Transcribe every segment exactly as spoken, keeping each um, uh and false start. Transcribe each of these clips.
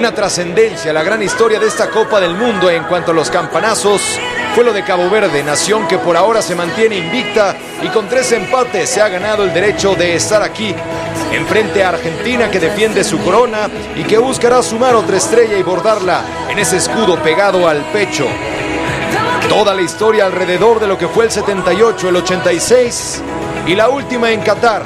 una trascendencia. La gran historia de esta Copa del Mundo en cuanto a los campanazos fue lo de Cabo Verde, nación que por ahora se mantiene invicta y con tres empates se ha ganado el derecho de estar aquí, enfrente a Argentina, que defiende su corona y que buscará sumar otra estrella y bordarla en ese escudo pegado al pecho. Toda la historia alrededor de lo que fue el setenta y ocho, el ochenta y seis y la última en Qatar.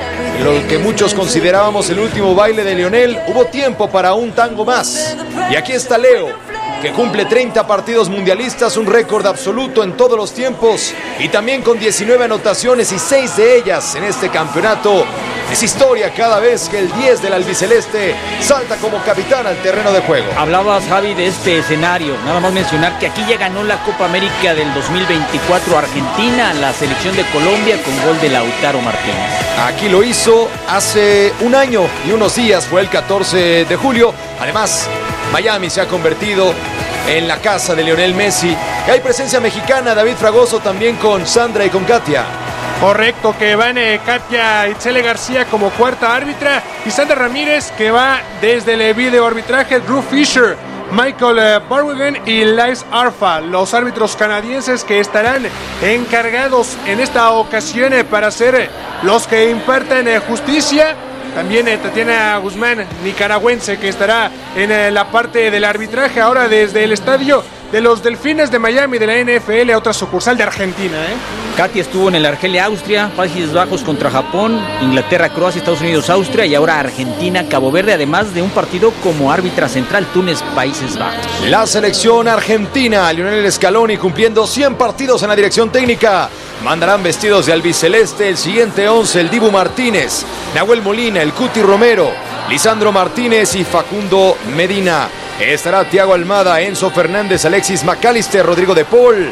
Lo que muchos considerábamos el último baile de Lionel, hubo tiempo para un tango más. Y aquí está Leo, que cumple treinta partidos mundialistas, un récord absoluto en todos los tiempos, y también con diecinueve anotaciones y seis de ellas en este campeonato. Es historia cada vez que el diez del albiceleste salta como capitán al terreno de juego. Hablabas, Javi, de este escenario. Nada más mencionar que aquí ya ganó la Copa América del dos mil veinticuatro Argentina, la selección de Colombia, con gol de Lautaro Martínez. Aquí lo hizo hace un año y unos días, fue el catorce de julio. Además, Miami se ha convertido en la casa de Lionel Messi. Y hay presencia mexicana, David Fragoso, también con Sandra y con Katia. Correcto, que van eh, Katia Itzele García como cuarta árbitra y Sandra Ramírez, que va desde el video arbitraje, Drew Fisher, Michael eh, Barwigan y Liz Arfa, los árbitros canadienses que estarán encargados en esta ocasión eh, para ser eh, los que imparten eh, justicia. También eh, Tatiana Guzmán, nicaragüense, que estará en eh, la parte del arbitraje ahora desde el estadio de los Delfines de Miami de la N F L, otra sucursal de Argentina. ¿eh? Katy estuvo en el Argelia, Austria, Países Bajos contra Japón, Inglaterra, Croacia, Estados Unidos, Austria y ahora Argentina, Cabo Verde, además de un partido como árbitra central, Túnez, Países Bajos. La selección argentina, Lionel Scaloni cumpliendo cien partidos en la dirección técnica. Mandarán vestidos de albiceleste el siguiente once, el Dibu Martínez, Nahuel Molina, el Cuti Romero, Lisandro Martínez y Facundo Medina. Estará Thiago Almada, Enzo Fernández, Alexis McAllister, Rodrigo de Paul,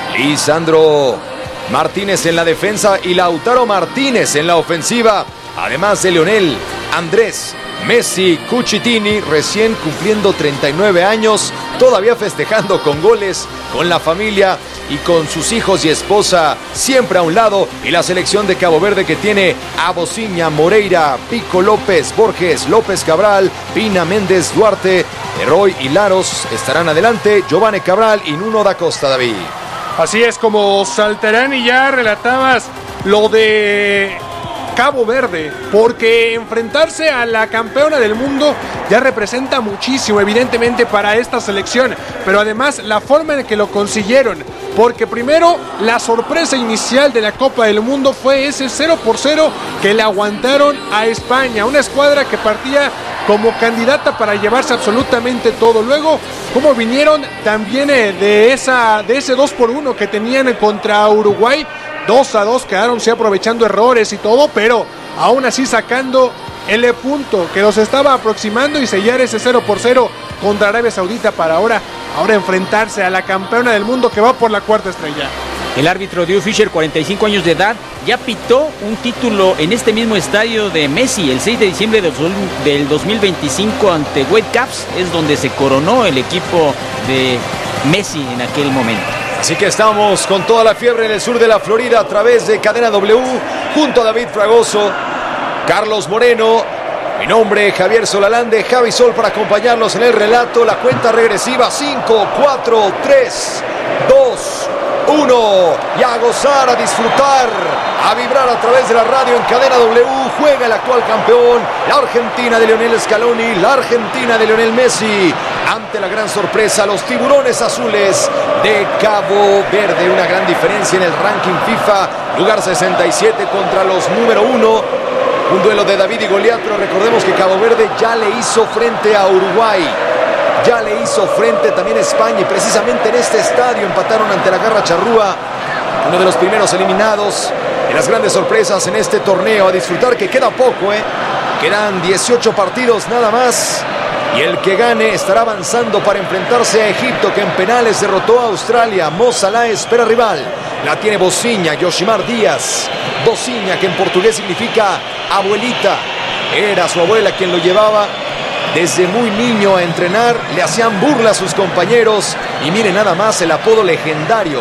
Lisandro Martínez en la defensa y Lautaro Martínez en la ofensiva. Además de Lionel, Andrés Messi Cucitini, recién cumpliendo treinta y nueve años, todavía festejando con goles, con la familia y con sus hijos y esposa siempre a un lado. Y la selección de Cabo Verde, que tiene a Bociña, Moreira, Pico López, Borges, López Cabral, Pina, Méndez, Duarte, Roy y Laros estarán adelante, Giovanni Cabral y Nuno da Costa, David. Así es como saltarán, y ya relatabas lo de Cabo Verde, porque enfrentarse a la campeona del mundo ya representa muchísimo, evidentemente, para esta selección, pero además la forma en que lo consiguieron, porque primero la sorpresa inicial de la Copa del Mundo fue ese cero por cero que le aguantaron a España, una escuadra que partía como candidata para llevarse absolutamente todo. Luego, cómo vinieron también de, esa, de ese dos por uno que tenían contra Uruguay, dos a dos quedaron, sí, aprovechando errores y todo, pero aún así sacando el punto que los estaba aproximando y sellar ese cero por cero contra Arabia Saudita para ahora, ahora enfrentarse a la campeona del mundo que va por la cuarta estrella. El árbitro Drew Fisher, cuarenta y cinco años de edad, ya pitó un título en este mismo estadio de Messi el seis de diciembre del dos mil veinticinco ante Whitecaps, es donde se coronó el equipo de Messi en aquel momento. Así que estamos con toda la fiebre en el sur de la Florida a través de Cadena W, junto a David Fragoso, Carlos Moreno, mi nombre Javier Solalande, Javi Sol, para acompañarlos en el relato. La cuenta regresiva: cinco, cuatro, tres, dos, uno, y a gozar, a disfrutar, a vibrar a través de la radio en Cadena W. Juega el actual campeón, la Argentina de Lionel Scaloni, la Argentina de Lionel Messi, ante la gran sorpresa, los tiburones azules de Cabo Verde. Una gran diferencia en el ranking FIFA, lugar sesenta y siete contra los número uno. Un duelo de David y Goliat, pero recordemos que Cabo Verde ya le hizo frente a Uruguay, ya le hizo frente también a España, y precisamente en este estadio empataron ante la Garra Charrúa, uno de los primeros eliminados de las grandes sorpresas en este torneo. A disfrutar, que queda poco, ¿eh? Quedan dieciocho partidos nada más, y el que gane estará avanzando para enfrentarse a Egipto, que en penales derrotó a Australia. Mo Salah espera rival, la tiene Bociña, Yoshimar Díaz. Bociña, que en portugués significa abuelita, era su abuela quien lo llevaba desde muy niño a entrenar, le hacían burla a sus compañeros, y miren nada más el apodo legendario,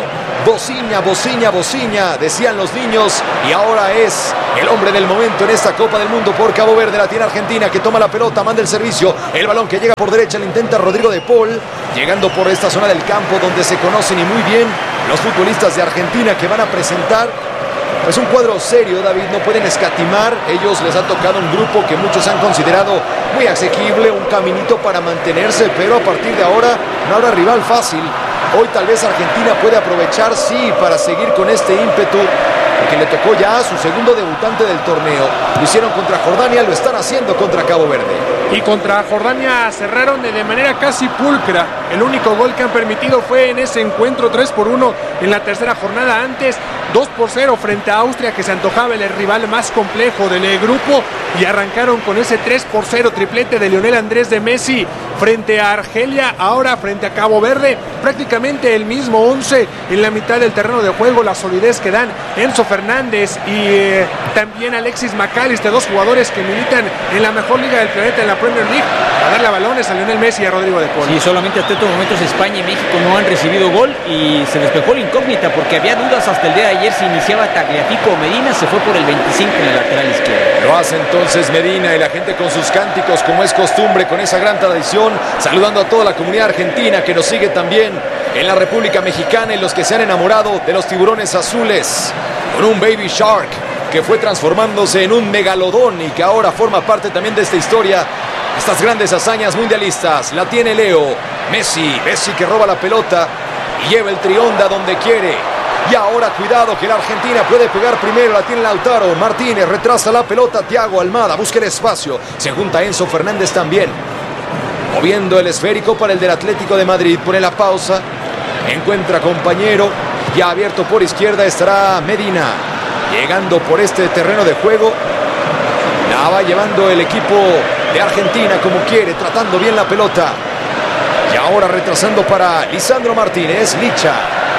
bociña, bociña, bociña, decían los niños, y ahora es el hombre del momento en esta Copa del Mundo por Cabo Verde. La tiene Argentina, que toma la pelota, manda el servicio, el balón que llega por derecha, lo intenta Rodrigo de Paul, llegando por esta zona del campo donde se conocen y muy bien los futbolistas de Argentina, que van a presentar pues un cuadro serio, David. No pueden escatimar, ellos les ha tocado un grupo que muchos han considerado muy asequible, un caminito para mantenerse, pero a partir de ahora no habrá rival fácil. Hoy tal vez Argentina puede aprovechar, sí, para seguir con este ímpetu, porque le tocó ya a su segundo debutante del torneo. Lo hicieron contra Jordania, lo están haciendo contra Cabo Verde. Y contra Jordania cerraron de manera casi pulcra. El único gol que han permitido fue en ese encuentro, tres por uno en la tercera jornada. Antes, dos por cero frente a Austria, que se antojaba el rival más complejo del grupo. Y arrancaron con ese tres por cero triplete de Lionel Andrés de Messi frente a Argelia. Ahora frente a Cabo Verde, prácticamente el mismo once en la mitad del terreno de juego. La solidez que dan Enzo Fernández y eh, también Alexis McAllister, dos jugadores que militan en la mejor liga del planeta, en la Premier League, a darle balones a Lionel Messi y a Rodrigo de Paul. Sí, solamente hasta estos momentos España y México no han recibido gol, y se despejó la incógnita porque había dudas hasta el día de ayer si iniciaba Tagliafico o Medina. Se fue por el veinticinco en la lateral izquierda. Lo hace entonces Medina, y la gente con sus cánticos, como es costumbre, con esa gran tradición, saludando a toda la comunidad argentina que nos sigue también en la República Mexicana, y los que se han enamorado de los tiburones azules, con un Baby Shark que fue transformándose en un megalodón y que ahora forma parte también de esta historia, estas grandes hazañas mundialistas. La tiene Leo Messi, Messi que roba la pelota y lleva el trionda donde quiere. Y ahora cuidado, que la Argentina puede pegar primero, la tiene Lautaro Martínez, retrasa la pelota Thiago Almada, busca el espacio, se junta Enzo Fernández también, moviendo el esférico para el del Atlético de Madrid, pone la pausa, encuentra compañero, ya abierto por izquierda estará Medina, llegando por este terreno de juego, la va llevando el equipo de Argentina como quiere, tratando bien la pelota, y ahora retrasando para Lisandro Martínez, Licha.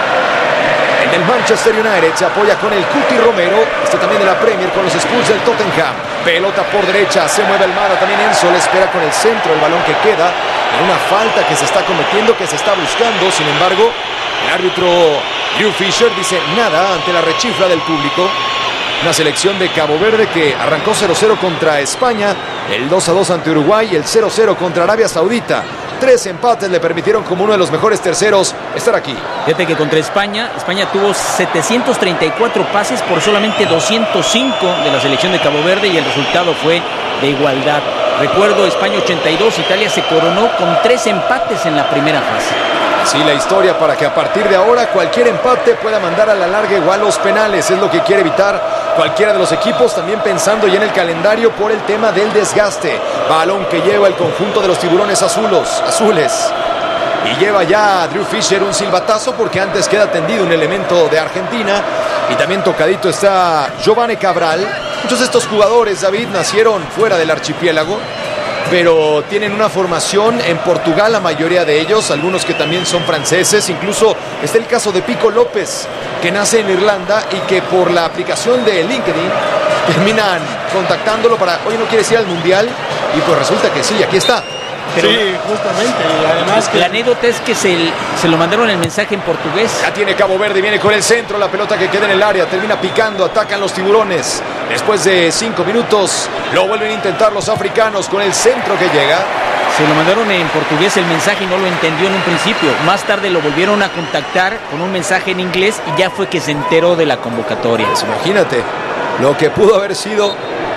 El Manchester United se apoya con el Cuti Romero, este también de la Premier, con los Spurs del Tottenham. Pelota por derecha, se mueve el Mara, también Enzo le espera con el centro, el balón que queda en una falta que se está cometiendo, que se está buscando. Sin embargo, el árbitro Drew Fisher dice nada ante la rechifla del público. Una selección de Cabo Verde que arrancó cero cero contra España, el dos a dos ante Uruguay y el cero cero contra Arabia Saudita. Tres empates le permitieron, como uno de los mejores terceros, estar aquí. Fíjate que contra España, España tuvo setecientos treinta y cuatro pases por solamente doscientos cinco de la selección de Cabo Verde, y el resultado fue de igualdad. Recuerdo, España ochenta y dos, Italia se coronó con tres empates en la primera fase. Así la historia, para que a partir de ahora cualquier empate pueda mandar a la larga igual los penales. Es lo que quiere evitar cualquiera de los equipos, también pensando ya en el calendario por el tema del desgaste. Balón que lleva el conjunto de los tiburones azulos, azules. Y lleva ya a Drew Fisher un silbatazo, porque antes queda tendido un elemento de Argentina. Y también tocadito está Giovanni Cabral. Muchos de estos jugadores, David, nacieron fuera del archipiélago, pero tienen una formación en Portugal, la mayoría de ellos, algunos que también son franceses. Incluso está el caso de Pico López, que nace en Irlanda y que por la aplicación de LinkedIn terminan contactándolo para, oye, ¿no quieres ir al Mundial? Y pues resulta que sí, aquí está. Pero sí, justamente, y además que... la anécdota es que se, se lo mandaron el mensaje en portugués. Ya tiene Cabo Verde, viene con el centro, la pelota que queda en el área, termina picando, atacan los tiburones. Después de cinco minutos, lo vuelven a intentar los africanos con el centro que llega. Se lo mandaron en portugués el mensaje y no lo entendió en un principio. Más tarde lo volvieron a contactar con un mensaje en inglés y ya fue que se enteró de la convocatoria. Pues imagínate lo que pudo haber sido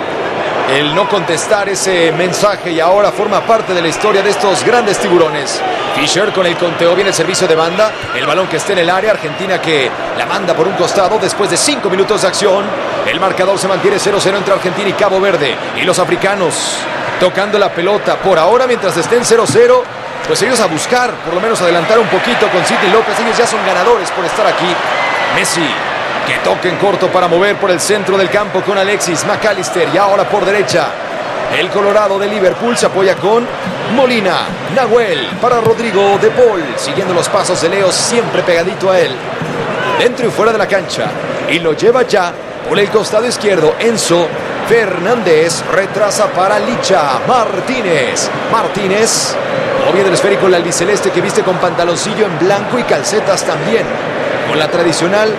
el no contestar ese mensaje, y ahora forma parte de la historia de estos grandes tiburones. Fisher con el conteo, viene el servicio de banda, el balón que está en el área, Argentina que la manda por un costado después de cinco minutos de acción. El marcador se mantiene cero cero entre Argentina y Cabo Verde, y los africanos tocando la pelota por ahora mientras estén cero cero, pues ellos a buscar por lo menos adelantar un poquito con Sidney López. Ellos ya son ganadores por estar aquí. Messi que toca en corto para mover por el centro del campo con Alexis McAllister, y ahora por derecha el Colorado de Liverpool se apoya con Molina. Nahuel para Rodrigo de Paul, siguiendo los pasos de Leo, siempre pegadito a él, dentro y fuera de la cancha, y lo lleva ya por el costado izquierdo. Enzo Fernández retrasa para Licha Martínez. Martínez moviendo el esférico, el albiceleste que viste con pantaloncillo en blanco y calcetas también, con la tradicional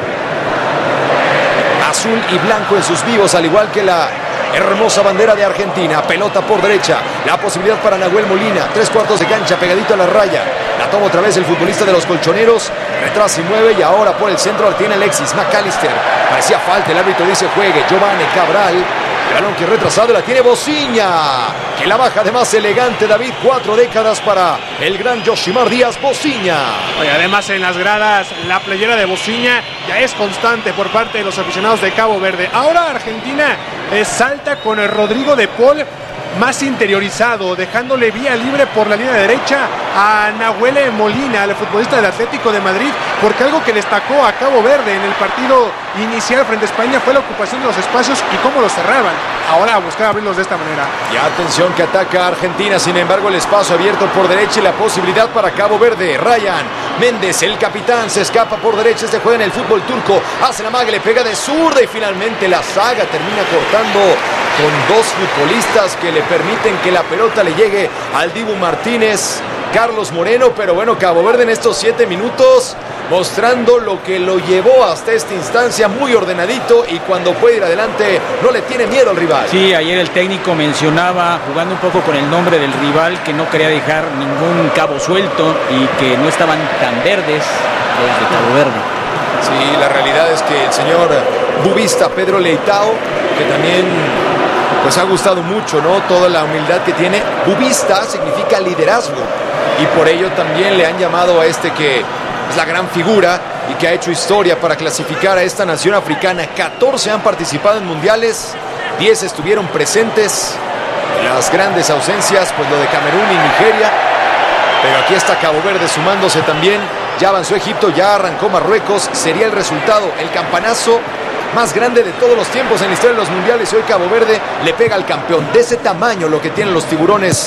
azul y blanco en sus vivos, al igual que la hermosa bandera de Argentina. Pelota por derecha, la posibilidad para Nahuel Molina, tres cuartos de cancha, pegadito a la raya. La toma otra vez el futbolista de los colchoneros, retrasa y mueve, y ahora por el centro la tiene Alexis McAllister. Parecía falta, el árbitro dice juegue. Giovanni Cabral, el balón que es retrasado, la tiene Bociña, que la baja además elegante, David. Cuatro décadas para el gran Yoshimar Díaz Bociña. Oye, además en las gradas la playera de Bociña ya es constante por parte de los aficionados de Cabo Verde. Ahora Argentina eh, salta con el Rodrigo de Paul más interiorizado, dejándole vía libre por la línea derecha a Nahuel Molina, el futbolista del Atlético de Madrid, porque algo que destacó a Cabo Verde en el partido inicial frente a España fue la ocupación de los espacios y cómo los cerraban. Ahora a buscar abrirlos de esta manera. Y atención que ataca a Argentina, sin embargo el espacio abierto por derecha y la posibilidad para Cabo Verde. Ryan Méndez, el capitán, se escapa por derecha, se juega en el fútbol turco, hace la maga, le pega de zurda y finalmente la saga termina cortando con dos futbolistas que le permiten que la pelota le llegue al Dibu Martínez, Carlos Moreno. Pero bueno, Cabo Verde en estos siete minutos mostrando lo que lo llevó hasta esta instancia, muy ordenadito, y cuando puede ir adelante no le tiene miedo al rival. Sí, ayer el técnico mencionaba, jugando un poco con el nombre del rival, que no quería dejar ningún cabo suelto y que no estaban tan verdes los de Cabo Verde. Sí, la realidad es que el señor bubista Pedro Leitao, que también pues ha gustado mucho, ¿no? Toda la humildad que tiene. Bubista significa liderazgo, y por ello también le han llamado a este que es la gran figura y que ha hecho historia para clasificar a esta nación africana. catorce han participado en mundiales, diez estuvieron presentes. Las grandes ausencias, pues lo de Camerún y Nigeria, pero aquí está Cabo Verde sumándose también. Ya avanzó Egipto, ya arrancó Marruecos. Sería el resultado, el campanazo más grande de todos los tiempos en la historia de los mundiales. Y hoy Cabo Verde le pega al campeón. De ese tamaño lo que tienen los tiburones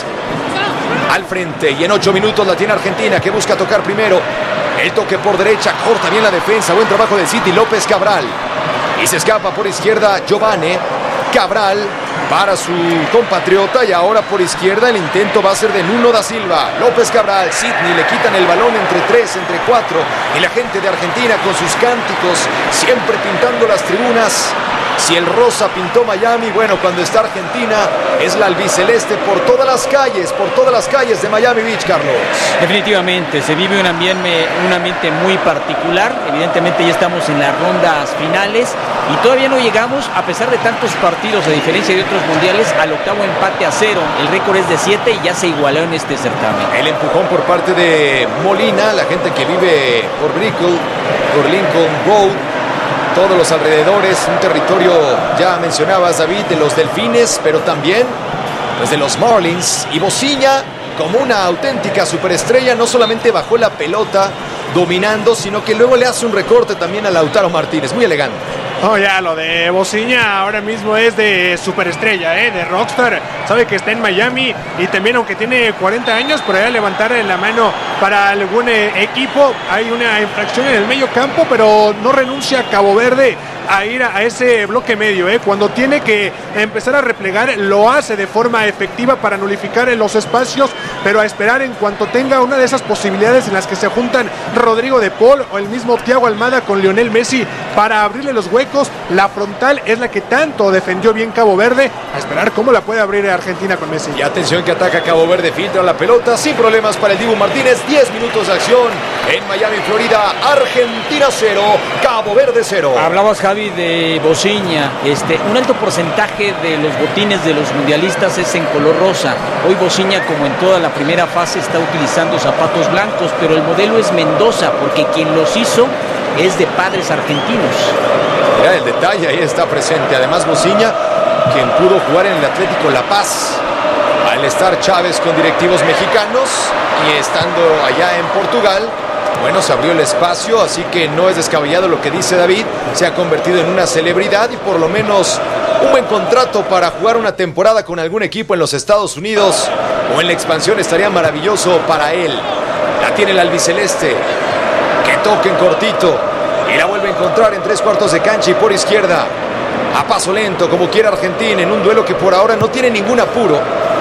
al frente. Y en ocho minutos la tiene Argentina, que busca tocar primero. El toque por derecha, corta bien la defensa. Buen trabajo del City, López Cabral. Y se escapa por izquierda Giovanni Cabral para su compatriota. Y ahora por izquierda el intento va a ser de Nuno da Silva. López Cabral, Sidney, le quitan el balón entre tres, entre cuatro. Y la gente de Argentina con sus cánticos, siempre pintando las tribunas. Si el rosa pintó Miami, bueno, cuando está Argentina es la albiceleste por todas las calles, por todas las calles de Miami Beach, Carlos. Definitivamente, se vive un ambiente, un ambiente muy particular. Evidentemente ya estamos en las rondas finales y todavía no llegamos, a pesar de tantos partidos, a diferencia de otros mundiales, al octavo empate a cero. El récord es de siete y ya se igualó en este certamen. El empujón por parte de Molina, la gente que vive por Brickell, por Lincoln Road, todos los alrededores, un territorio, ya mencionabas, David, de los Delfines, pero también pues de los Marlins. Y Bociña, como una auténtica superestrella, no solamente bajó la pelota dominando, sino que luego le hace un recorte también a Lautaro Martínez, muy elegante. Oh, ya, lo de Bociña ahora mismo es de superestrella, ¿eh? De rockstar. Sabe que está en Miami y también, aunque tiene cuarenta años, por ahí levantar la mano para algún eh, equipo. Hay una infracción en el medio campo, pero no renuncia a Cabo Verde a ir a, a ese bloque medio, ¿eh? Cuando tiene que empezar a replegar, lo hace de forma efectiva para nulificar en los espacios, pero a esperar en cuanto tenga una de esas posibilidades en las que se juntan Rodrigo de Paul o el mismo Thiago Almada con Lionel Messi para abrirle los huecos. La frontal es la que tanto defendió bien Cabo Verde. A esperar cómo la puede abrir Argentina con Messi. Y atención que ataca Cabo Verde, filtra la pelota sin problemas para el Dibu Martínez. diez minutos de acción en Miami, Florida. Argentina cero, Cabo Verde cero. Hablabas, Javi, de Bociña. Este, un alto porcentaje de los botines de los mundialistas es en color rosa. Hoy Bociña, como en toda la primera fase, está utilizando zapatos blancos, pero el modelo es Mendoza, porque quien los hizo es de padres argentinos. Mira el detalle, ahí está presente. Además Bociña, quien pudo jugar en el Atlético La Paz, al estar Chávez con directivos mexicanos y estando allá en Portugal, bueno, se abrió el espacio, así que no es descabellado lo que dice David. Se ha convertido en una celebridad y por lo menos un buen contrato para jugar una temporada con algún equipo en los Estados Unidos o en la expansión estaría maravilloso para él. La tiene el albiceleste, que toque en cortito y la vuelve a encontrar en tres cuartos de cancha y por izquierda, a paso lento, como quiera Argentina, en un duelo que por ahora no tiene ningún apuro.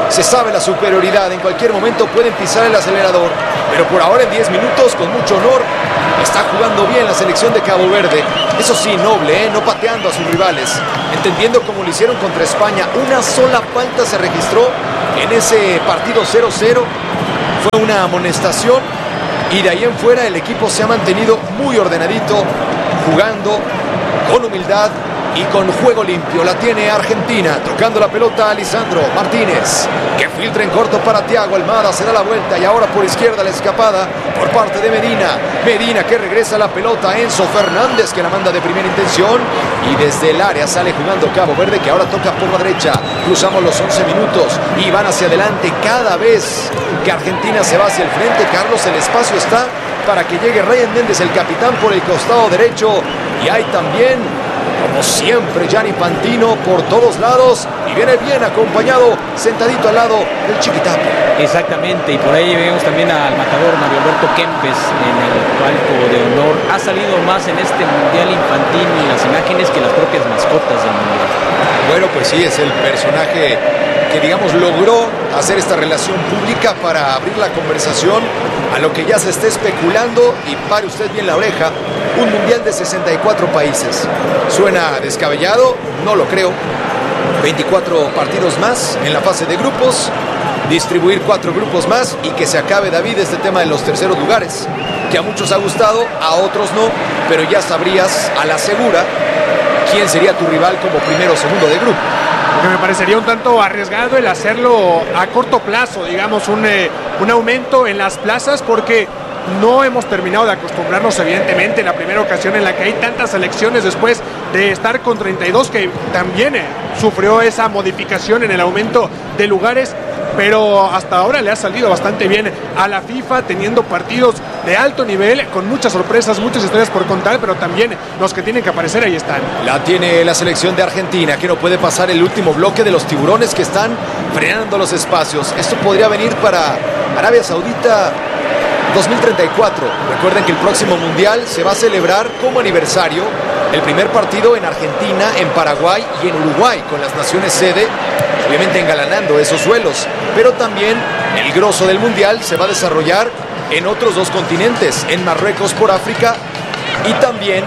Se sabe la superioridad, en cualquier momento pueden pisar el acelerador, pero por ahora en diez minutos, con mucho honor, está jugando bien la selección de Cabo Verde. Eso sí, noble, ¿eh? No pateando a sus rivales, entendiendo como lo hicieron contra España. Una sola falta se registró en ese partido cero cero, fue una amonestación, y de ahí en fuera el equipo se ha mantenido muy ordenadito, jugando con humildad y con juego limpio. La tiene Argentina, tocando la pelota a Lisandro Martínez, que filtra en corto para Thiago Almada, se da la vuelta y ahora por izquierda la escapada por parte de Medina. Medina que regresa la pelota a Enzo Fernández, que la manda de primera intención, y desde el área sale jugando Cabo Verde, que ahora toca por la derecha. Cruzamos los once minutos y van hacia adelante. Cada vez que Argentina se va hacia el frente, Carlos, el espacio está para que llegue Ryan Méndez, el capitán, por el costado derecho, y hay también, como siempre, Gianni Pantino por todos lados, y viene bien acompañado, sentadito al lado del Chiquitapia. Exactamente, y por ahí vemos también al matador Mario Alberto Kempes en el palco de honor. Ha salido más en este Mundial Infantino en las imágenes que las propias mascotas del Mundial. Bueno, pues sí, es el personaje que, digamos, logró hacer esta relación pública para abrir la conversación a lo que ya se está especulando, y pare usted bien la oreja, un mundial de sesenta y cuatro países. ¿Suena descabellado? No lo creo. veinticuatro partidos más en la fase de grupos, distribuir cuatro grupos más y que se acabe, David, este tema de los terceros lugares, que a muchos ha gustado, a otros no, pero ya sabrías a la segura quién sería tu rival como primero o segundo de grupo. Porque me parecería un tanto arriesgado el hacerlo a corto plazo, digamos, un, eh, un aumento en las plazas, porque no hemos terminado de acostumbrarnos, evidentemente, en la primera ocasión en la que hay tantas selecciones después de estar con treinta y dos, que también eh, sufrió esa modificación en el aumento de lugares, pero hasta ahora le ha salido bastante bien a la FIFA, teniendo partidos de alto nivel, con muchas sorpresas, muchas historias por contar, pero también los que tienen que aparecer ahí están. La tiene la selección de Argentina, que no puede pasar el último bloque de los tiburones que están frenando los espacios. Esto podría venir para Arabia Saudita dos mil treinta y cuatro. Recuerden que el próximo mundial se va a celebrar como aniversario el primer partido en Argentina, en Paraguay y en Uruguay, con las naciones sede, obviamente engalanando esos suelos, pero también el grosso del mundial se va a desarrollar en otros dos continentes, en Marruecos por África y también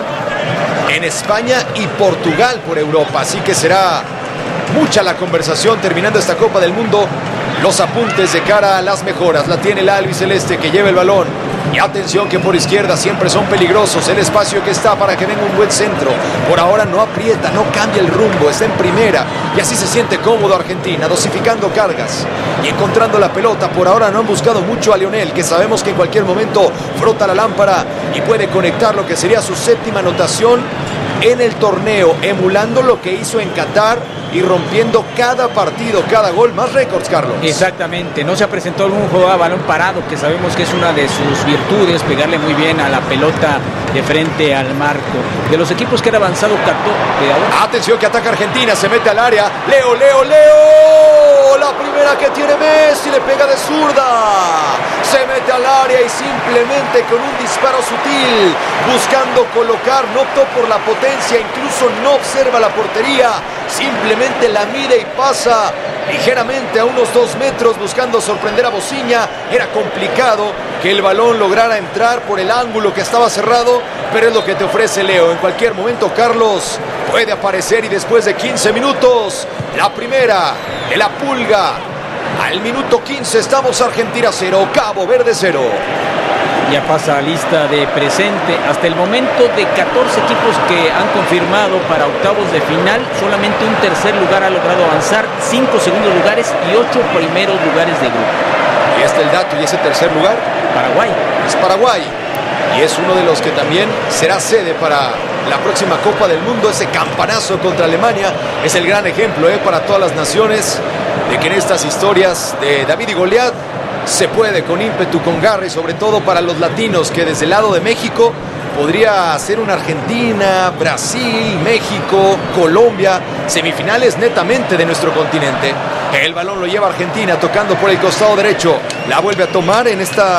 en España y Portugal por Europa. Así que será mucha la conversación terminando esta Copa del Mundo. Los apuntes de cara a las mejoras. La tiene el albiceleste, que lleva el balón. Y atención que por izquierda siempre son peligrosos. El espacio que está para que venga un buen centro. Por ahora no aprieta, no cambia el rumbo. Está en primera. Y así se siente cómodo Argentina, dosificando cargas y encontrando la pelota. Por ahora no han buscado mucho a Lionel, que sabemos que en cualquier momento frota la lámpara y puede conectar lo que sería su séptima anotación en el torneo, emulando lo que hizo en Qatar y rompiendo cada partido, cada gol, más récords, Carlos. Exactamente, no se ha presentado algún juego a balón parado, que sabemos que es una de sus virtudes, pegarle muy bien a la pelota de frente al marco. De los equipos que han avanzado, Cato, cuidado. Atención que ataca Argentina, se mete al área, Leo, Leo, Leo, la primera que tiene Messi, le pega de zurda, se mete al área y simplemente con un disparo sutil, buscando colocar, no optó por la potencia, incluso no observa la portería, simplemente la mide y pasa ligeramente a unos dos metros, buscando sorprender a Bociña. Era complicado que el balón lograra entrar por el ángulo que estaba cerrado, pero es lo que te ofrece Leo. En cualquier momento Carlos puede aparecer, y después de quince minutos, la primera de la Pulga. Al minuto quince estamos Argentina cero, Cabo Verde cero. Ya pasa a lista de presente. Hasta el momento, de catorce equipos que han confirmado para octavos de final, solamente un tercer lugar ha logrado avanzar, cinco segundos lugares y ocho primeros lugares de grupo. Y este es el dato, y ese tercer lugar, Paraguay. Es Paraguay. Y es uno de los que también será sede para la próxima Copa del Mundo. Ese campanazo contra Alemania es el gran ejemplo eh, para todas las naciones de que en estas historias de David y Goliat se puede, con ímpetu, con garra, y sobre todo para los latinos, que desde el lado de México podría ser una Argentina, Brasil, México, Colombia, semifinales netamente de nuestro continente. El balón lo lleva Argentina, tocando por el costado derecho, la vuelve a tomar en esta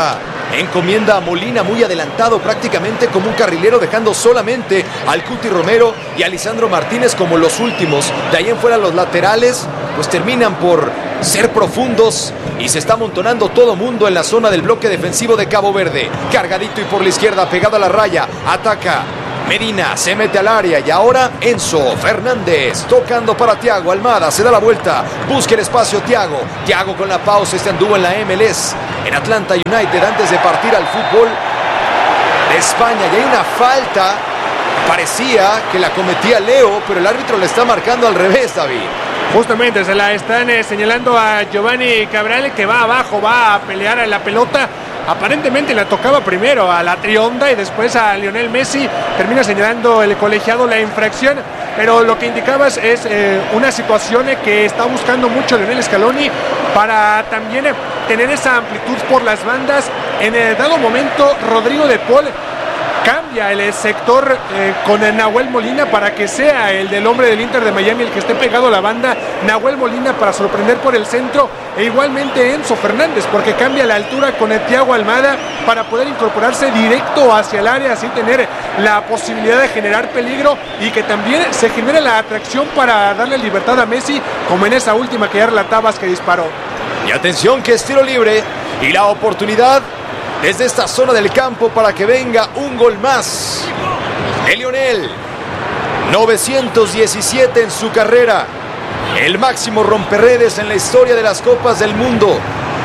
encomienda a Molina muy adelantado, prácticamente como un carrilero, dejando solamente al Cuti Romero y a Lisandro Martínez como los últimos. De ahí en fuera los laterales pues terminan por ser profundos y se está amontonando todo mundo en la zona del bloque defensivo de Cabo Verde. Cargadito y por la izquierda, pegado a la raya, ataca Medina, se mete al área y ahora Enzo Fernández tocando para Thiago Almada, se da la vuelta, busca el espacio Thiago, Thiago con la pausa, este anduvo en la M L S en Atlanta United antes de partir al fútbol de España y hay una falta, parecía que la cometía Leo, pero el árbitro le está marcando al revés, David. Justamente se la están eh, señalando a Giovanni Cabral, que va abajo, va a pelear a la pelota. Aparentemente la tocaba primero a la Trionda y después a Lionel Messi. Termina señalando el colegiado la infracción, pero lo que indicabas es eh, una situación que está buscando mucho Lionel Scaloni para también eh, tener esa amplitud por las bandas. En el dado momento, Rodrigo de Paul cambia el sector eh, con Nahuel Molina para que sea el del hombre del Inter de Miami el que esté pegado a la banda, Nahuel Molina para sorprender por el centro, e igualmente Enzo Fernández porque cambia la altura con el Thiago Almada para poder incorporarse directo hacia el área, así tener la posibilidad de generar peligro y que también se genere la atracción para darle libertad a Messi, como en esa última que ya relatabas que disparó. Y atención que es tiro libre y la oportunidad desde esta zona del campo para que venga un gol más de Lionel. novecientos diecisiete en su carrera, el máximo romperredes en la historia de las Copas del Mundo.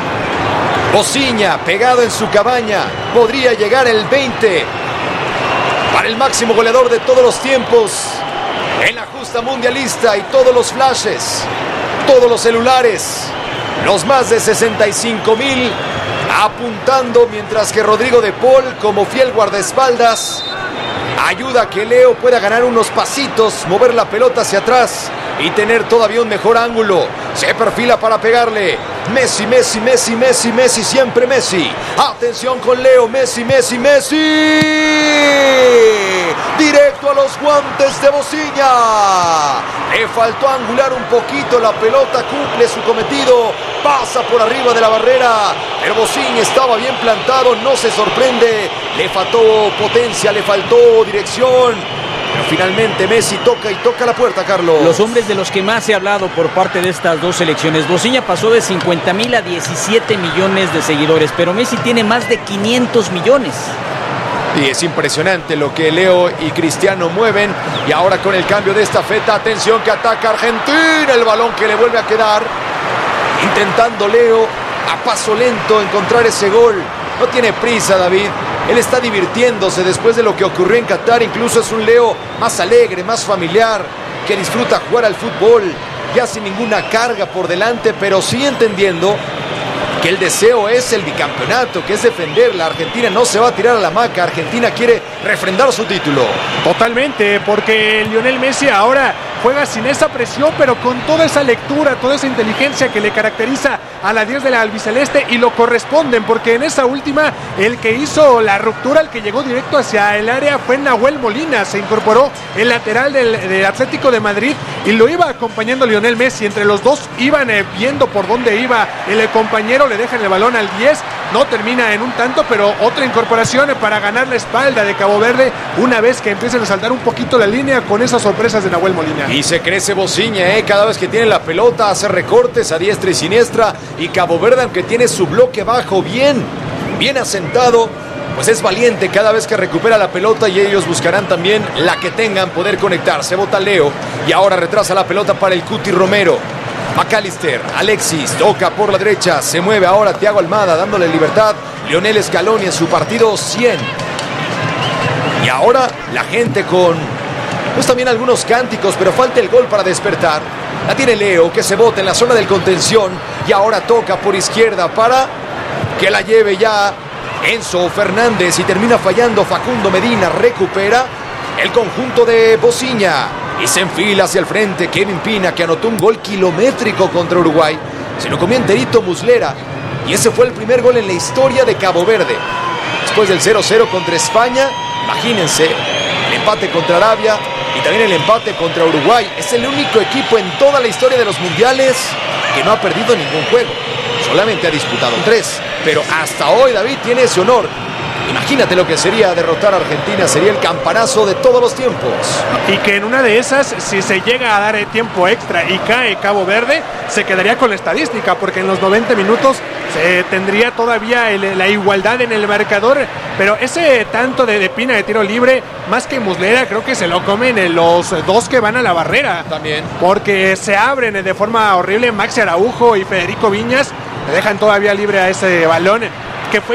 Bociña pegado en su cabaña, podría llegar el veinte para el máximo goleador de todos los tiempos en la justa mundialista, y todos los flashes, todos los celulares, los más de sesenta y cinco mil apuntando, mientras que Rodrigo de Paul, como fiel guardaespaldas, ayuda a que Leo pueda ganar unos pasitos, mover la pelota hacia atrás y tener todavía un mejor ángulo. Se perfila para pegarle. Messi, Messi, Messi, Messi, Messi, siempre Messi. Atención con Leo, Messi, Messi, Messi. Directo a los guantes de Bociña. Le faltó angular un poquito la pelota, cumple su cometido, pasa por arriba de la barrera. El Bociña estaba bien plantado, no se sorprende. Le faltó potencia, le faltó dirección. Pero finalmente Messi toca y toca la puerta, Carlos. Los hombres de los que más se ha hablado por parte de estas dos selecciones. Bociña pasó de cincuenta mil a diecisiete millones de seguidores, pero Messi tiene más de quinientos millones. Y es impresionante lo que Leo y Cristiano mueven. Y ahora con el cambio de estafeta, atención que ataca Argentina. El balón que le vuelve a quedar. Intentando Leo a paso lento encontrar ese gol. No tiene prisa, David. Él está divirtiéndose después de lo que ocurrió en Qatar. Incluso es un Leo más alegre, más familiar, que disfruta jugar al fútbol ya sin ninguna carga por delante, pero sí entendiendo que el deseo es el bicampeonato, que es defender. La Argentina no se va a tirar a la hamaca. Argentina quiere refrendar su título. Totalmente, porque Lionel Messi ahora juega sin esa presión, pero con toda esa lectura, toda esa inteligencia que le caracteriza a la diez de la albiceleste, y lo corresponden, porque en esa última el que hizo la ruptura, el que llegó directo hacia el área fue Nahuel Molina. Se incorporó el lateral del, del Atlético de Madrid y lo iba acompañando Lionel Messi. Entre los dos iban eh, viendo por dónde iba el compañero, le dejan el balón al diez, no termina en un tanto, pero otra incorporación para ganar la espalda de Cabo Verde una vez que empiezan a saltar un poquito la línea con esas sorpresas de Nahuel Molina. Y se crece Bociña, ¿eh? Cada vez que tiene la pelota hace recortes a diestra y siniestra, y Cabo Verde, aunque tiene su bloque bajo bien, bien asentado, pues es valiente cada vez que recupera la pelota, y ellos buscarán también la que tengan, poder conectarse. Bota Leo y ahora retrasa la pelota para el Cuti Romero. McAllister, Alexis, toca por la derecha, se mueve ahora Thiago Almada dándole libertad. Lionel Scaloni en su partido cien. Y ahora la gente con pues también algunos cánticos, pero falta el gol para despertar. La tiene Leo, que se bota en la zona del contención y ahora toca por izquierda para que la lleve ya Enzo Fernández, y termina fallando Facundo Medina. Recupera el conjunto de Bociña y se enfila hacia el frente Kevin Pina, que anotó un gol kilométrico contra Uruguay. Se lo comió enterito Muslera, y ese fue el primer gol en la historia de Cabo Verde. Después del cero cero contra España, imagínense el empate contra Arabia y también el empate contra Uruguay. Es el único equipo en toda la historia de los mundiales que no ha perdido ningún juego. Solamente ha disputado tres. pero hasta hoy David tiene ese honor. Imagínate lo que sería derrotar a Argentina, sería el campanazo de todos los tiempos. Y que en una de esas, si se llega a dar el tiempo extra y cae Cabo Verde, se quedaría con la estadística, porque en los noventa minutos se tendría todavía el, la igualdad en el marcador. Pero ese tanto de, de Pina de tiro libre, más que Muslera, creo que se lo comen los dos que van a la barrera. También. Porque se abren de forma horrible Maxi Araujo y Federico Viñas, le dejan todavía libre a ese balón.